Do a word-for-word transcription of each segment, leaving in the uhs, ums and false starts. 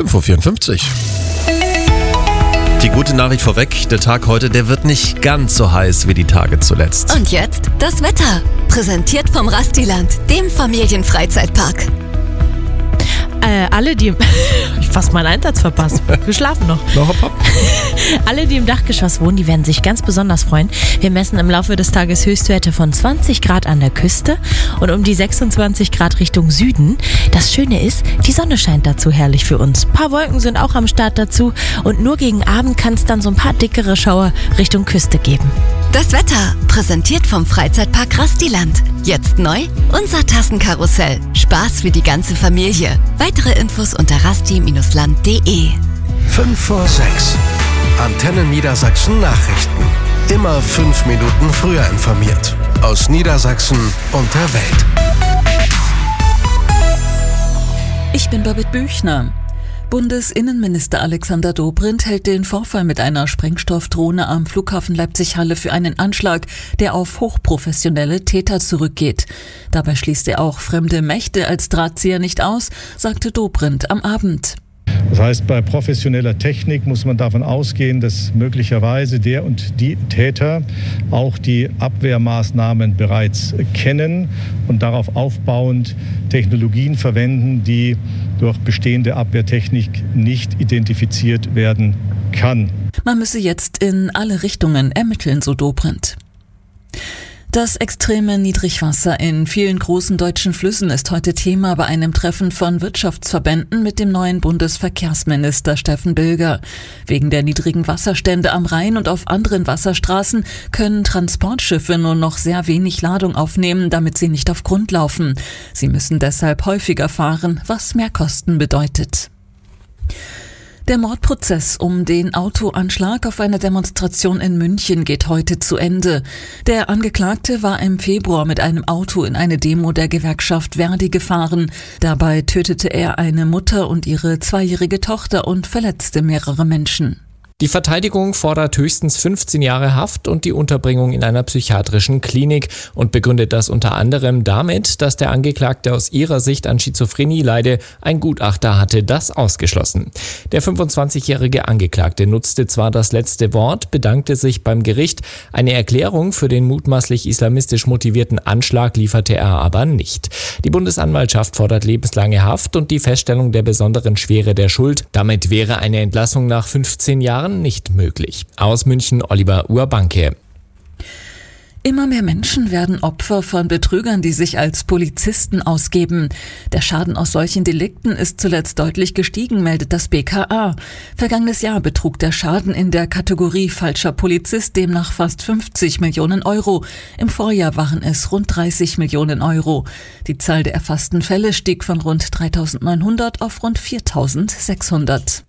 fünf Uhr vierundfünfzig. Die gute Nachricht vorweg, der Tag heute, der wird nicht ganz so heiß wie die Tage zuletzt. Und jetzt das Wetter, präsentiert vom Rastiland, dem Familienfreizeitpark. Äh, alle, die... Ich fast meinen Einsatz verpasst. Wir schlafen noch. Noch hopp, hopp. Alle, die im Dachgeschoss wohnen, die werden sich ganz besonders freuen. Wir messen im Laufe des Tages Höchstwerte von zwanzig Grad an der Küste und um die sechsundzwanzig Grad Richtung Süden. Das Schöne ist, die Sonne scheint dazu herrlich für uns. Ein paar Wolken sind auch am Start dazu und nur gegen Abend kann es dann so ein paar dickere Schauer Richtung Küste geben. Das Wetter, präsentiert vom Freizeitpark Rastiland. Jetzt neu, unser Tassenkarussell. Spaß für die ganze Familie. Weitere Infos unter rasti Bindestrich land punkt de. fünf vor sechs. Antenne Niedersachsen Nachrichten. Immer fünf Minuten früher informiert. Aus Niedersachsen und der Welt. Ich bin Babette Büchner. Bundesinnenminister Alexander Dobrindt hält den Vorfall mit einer Sprengstoffdrohne am Flughafen Leipzig-Halle für einen Anschlag, der auf hochprofessionelle Täter zurückgeht. Dabei schließt er auch fremde Mächte als Drahtzieher nicht aus, sagte Dobrindt am Abend. Das heißt, bei professioneller Technik muss man davon ausgehen, dass möglicherweise der und die Täter auch die Abwehrmaßnahmen bereits kennen und darauf aufbauend Technologien verwenden, die durch bestehende Abwehrtechnik nicht identifiziert werden kann. Man müsse jetzt in alle Richtungen ermitteln, so Dobrindt. Das extreme Niedrigwasser in vielen großen deutschen Flüssen ist heute Thema bei einem Treffen von Wirtschaftsverbänden mit dem neuen Bundesverkehrsminister Steffen Bilger. Wegen der niedrigen Wasserstände am Rhein und auf anderen Wasserstraßen können Transportschiffe nur noch sehr wenig Ladung aufnehmen, damit sie nicht auf Grund laufen. Sie müssen deshalb häufiger fahren, was Mehrkosten bedeutet. Der Mordprozess um den Autoanschlag auf einer Demonstration in München geht heute zu Ende. Der Angeklagte war im Februar mit einem Auto in eine Demo der Gewerkschaft Verdi gefahren. Dabei tötete er eine Mutter und ihre zweijährige Tochter und verletzte mehrere Menschen. Die Verteidigung fordert höchstens fünfzehn Jahre Haft und die Unterbringung in einer psychiatrischen Klinik und begründet das unter anderem damit, dass der Angeklagte aus ihrer Sicht an Schizophrenie leide. Ein Gutachter hatte das ausgeschlossen. Der fünfundzwanzigjährige Angeklagte nutzte zwar das letzte Wort, bedankte sich beim Gericht. Eine Erklärung für den mutmaßlich islamistisch motivierten Anschlag lieferte er aber nicht. Die Bundesanwaltschaft fordert lebenslange Haft und die Feststellung der besonderen Schwere der Schuld. Damit wäre eine Entlassung nach fünfzehn Jahren nicht möglich. Aus München Oliver Urbanke. Immer mehr Menschen werden Opfer von Betrügern, die sich als Polizisten ausgeben. Der Schaden aus solchen Delikten ist zuletzt deutlich gestiegen, meldet das B K A. Vergangenes Jahr betrug der Schaden in der Kategorie falscher Polizist demnach fast fünfzig Millionen Euro. Im Vorjahr waren es rund dreißig Millionen Euro. Die Zahl der erfassten Fälle stieg von rund dreitausendneunhundert auf rund viertausendsechshundert.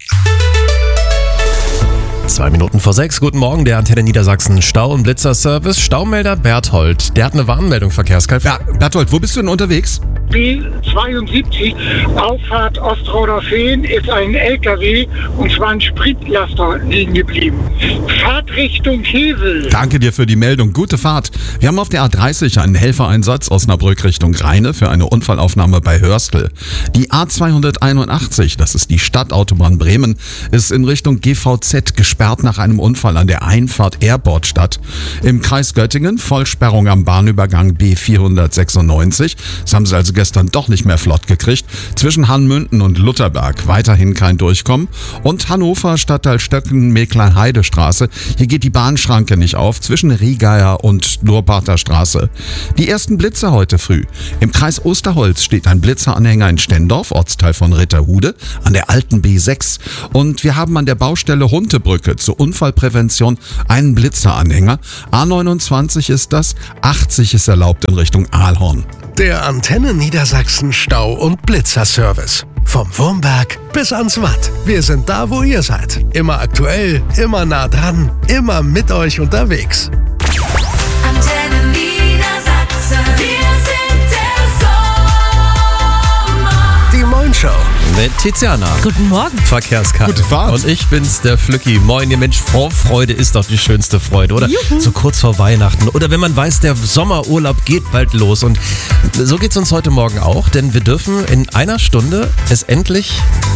Zwei Minuten vor sechs, guten Morgen, der Antenne Niedersachsen Stau- und Blitzer-Service. Staumelder Berthold, der hat eine Warnmeldung, Verkehrskalf. Ja, Berthold, wo bist du denn unterwegs? B zweiundsiebzig, Auffahrt Ostroder-Fehn, ist ein L K W und zwar ein Spritlaster liegen geblieben. Fahrtrichtung Hesel. Danke dir für die Meldung. Gute Fahrt. Wir haben auf der A dreißig einen Helfereinsatz Osnabrück Richtung Rheine für eine Unfallaufnahme bei Hörstel. Die A zweihunderteinundachtzig, das ist die Stadtautobahn Bremen, ist in Richtung G V Z gesperrt nach einem Unfall an der Einfahrt Airportstadt. Im Kreis Göttingen Vollsperrung am Bahnübergang B vierhundertsechsundneunzig. Das haben sie also gestern doch nicht mehr flott gekriegt. Zwischen Hanmünden und Lutherberg weiterhin kein Durchkommen. Und Hannover Stadtteil Stöcken-Meklein-Heidestraße. Hier geht die Bahnschranke nicht auf zwischen Riegaer und Lurbacher Straße. Die ersten Blitze heute früh. Im Kreis Osterholz steht ein Blitzeranhänger in Stendorf, Ortsteil von Ritterhude, an der alten B sechs. Und wir haben an der Baustelle Huntebrücke zur Unfallprävention einen Blitzeranhänger. A neunundzwanzig ist das, achtzig ist erlaubt in Richtung Aalhorn. Der Antenne Niedersachsen Stau- und Blitzer-Service. Vom Wurmberg bis ans Watt. Wir sind da, wo ihr seid. Immer aktuell, immer nah dran, immer mit euch unterwegs. Antenne Niedersachsen, wir sind der Sommer. Die Moin Show. Mit Tiziana. Guten Morgen. Verkehrskarten. Gute Fahrt. Und ich bin's, der Flücki. Moin, ihr Mensch, Vorfreude ist doch die schönste Freude, oder? Juhu. So kurz vor Weihnachten. Oder wenn man weiß, der Sommerurlaub geht bald los. Und so geht's uns heute Morgen auch, denn wir dürfen in einer Stunde es endlich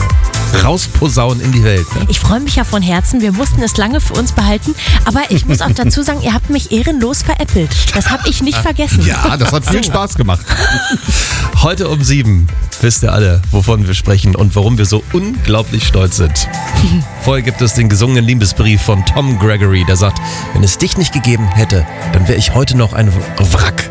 rausposaunen in die Welt. Ne? Ich freue mich ja von Herzen. Wir mussten es lange für uns behalten. Aber ich muss auch dazu sagen, ihr habt mich ehrenlos veräppelt. Das habe ich nicht vergessen. Ja, das hat viel Spaß gemacht. Heute um sieben wisst ihr alle, wovon wir sprechen und warum wir so unglaublich stolz sind. Vorher gibt es den gesungenen Liebesbrief von Tom Gregory, der sagt, wenn es dich nicht gegeben hätte, dann wäre ich heute noch ein Wrack.